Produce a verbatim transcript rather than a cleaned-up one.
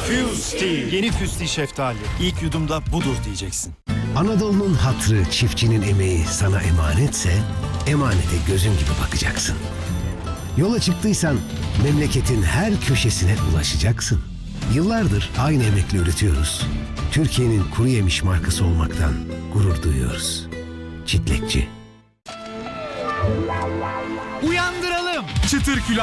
Fusti. Yeni Fusti şeftali. İlk yudumda budur diyeceksin. Anadolu'nun hatırı, çiftçinin emeği sana emanetse, emanete gözün gibi bakacaksın. Yola çıktıysan memleketin her köşesine ulaşacaksın. Yıllardır aynı emekle üretiyoruz. Türkiye'nin kuru yemiş markası olmaktan gurur duyuyoruz. Çitlekçi. Uyandıralım. Çıtır külahları.